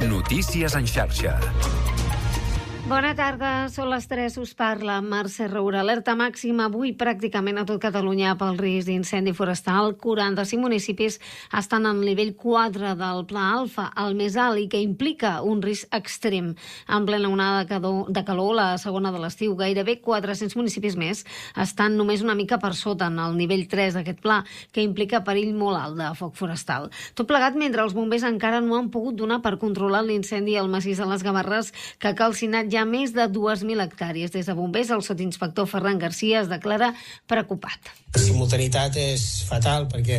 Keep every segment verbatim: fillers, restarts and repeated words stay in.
Notícies en xarxa. Bona tarda, són les tres, us parla Mercè Roura. Alerta màxima avui pràcticament a tot Catalunya pel risc d'incendi forestal. quaranta-cinc municipis estan en nivell quatre del Pla Alfa, el més alt, i que implica un risc extrem. En plena onada de calor, la segona de l'estiu, gairebé quatre-cents municipis més estan només una mica per sota en el nivell tres d'aquest pla, que implica perill molt alt de foc forestal. Tot plegat mentre els bombers encara no han pogut donar per controlar l'incendi al massís de les Gavarres, que ha calcinat ja més de dues mil hectàrees. Des de bombers, el sotsinspector Ferran Garcia es declara preocupat. La simultaneïtat és fatal perquè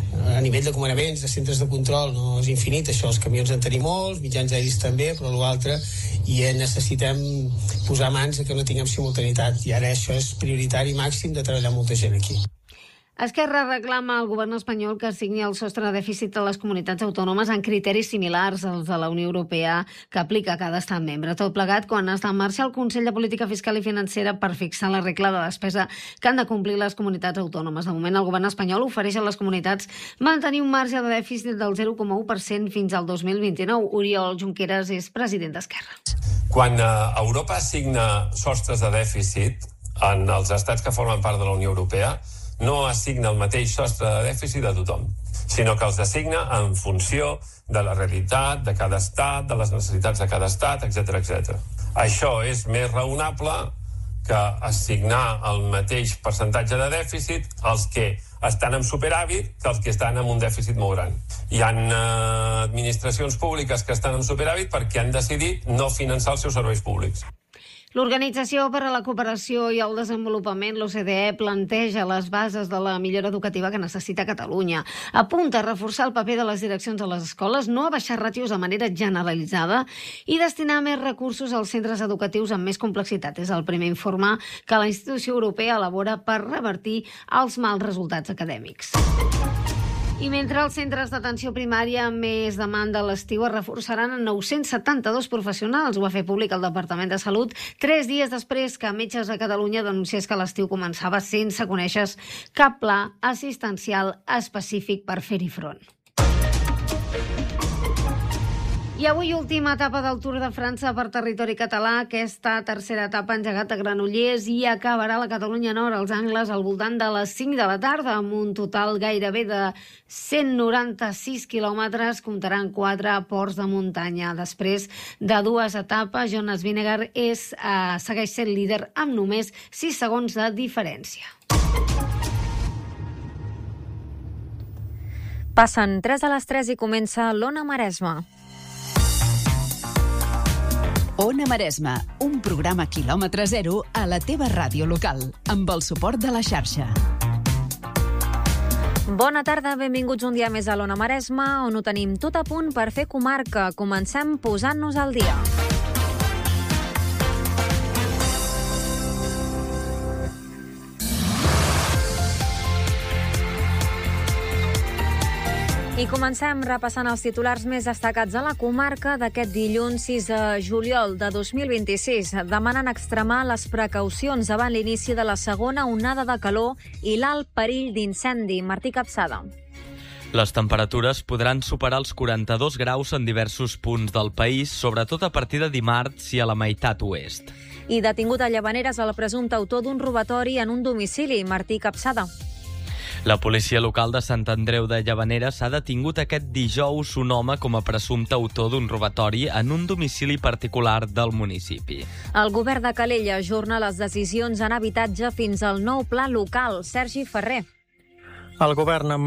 a nivell de comandaments, de centres de control, no és infinit. Això, els camions en tenim molts, mitjans aeris també, però l'altre, i necessitem posar mans a que no tinguem simultaneïtat. I ara això és prioritari màxim de treballar molta gent aquí. Esquerra reclama al govern espanyol que assigni el sostre de dèficit a les comunitats autònomes en criteris similars als de la Unió Europea que aplica a cada estat membre. Tot plegat quan està en marxa el Consell de Política Fiscal i Financera per fixar la regla de despesa que han de complir les comunitats autònomes. De moment, el govern espanyol ofereix a les comunitats mantenir un marge de dèficit del zero coma u per cent fins al dos mil vint-i-nou. Oriol Junqueras és president d'Esquerra. Quan eh, Europa assigna sostres de dèficit en els estats que formen part de la Unió Europea, no assigna el mateix sostre de dèficit a tothom, sinó que els assigna en funció de la realitat de cada estat, de les necessitats de cada estat, etcètera, etcètera. Això és més raonable que assignar el mateix percentatge de dèficit als que estan en superàvit que els que estan en un dèficit molt gran. Hi ha eh, administracions públiques que estan en superàvit perquè han decidit no finançar els seus serveis públics. L'Organització per a la Cooperació i el Desenvolupament, l'O C D E, planteja les bases de la millora educativa que necessita Catalunya. Apunta a reforçar el paper de les direccions de les escoles, no a baixar ràtios de manera generalitzada i destinar més recursos als centres educatius amb més complexitat. És el primer informe que la institució europea elabora per revertir els mals resultats acadèmics. I mentre els centres d'atenció primària amb més demanda a l'estiu es reforçaran en nou-cents setanta-dos professionals, ho va fer públic el Departament de Salut tres dies després que Metges de Catalunya denunciés que l'estiu començava sense conèixer cap pla assistencial específic per fer-hi front. I avui última etapa del Tour de França per territori català. Aquesta tercera etapa ha engegat a Granollers i acabarà a la Catalunya Nord, als Angles, al voltant de les cinc de la tarda, amb un total gairebé de cent noranta-sis quilòmetres. Comptaran quatre ports de muntanya. Després de dues etapes, Jonas Vingegaard és, eh, segueix sent líder amb només sis segons de diferència. Passen tres a les tres i comença l'Ona Maresme. Ona Maresme, un programa quilòmetre zero a la teva ràdio local, amb el suport de la xarxa. Bona tarda, benvinguts un dia més a l'Ona Maresme, on ho tenim tot a punt per fer comarca. Comencem posant-nos al dia. I comencem repassant els titulars més destacats a la comarca d'aquest dilluns sis de juliol de dos mil vint-i-sis. Demanen extremar les precaucions davant l'inici de la segona onada de calor i l'alt perill d'incendi. Martí Capçada. Les temperatures podran superar els quaranta-dos graus en diversos punts del país, sobretot a partir de dimarts i a la meitat oest. I detingut a Llavaneres el presumpte autor d'un robatori en un domicili. Martí Capçada. La policia local de Sant Andreu de Llavaneres ha detingut aquest dijous un home com a presumpte autor d'un robatori en un domicili particular del municipi. El govern de Calella ajorna les decisions en habitatge fins al nou pla local. Sergi Ferrer. El govern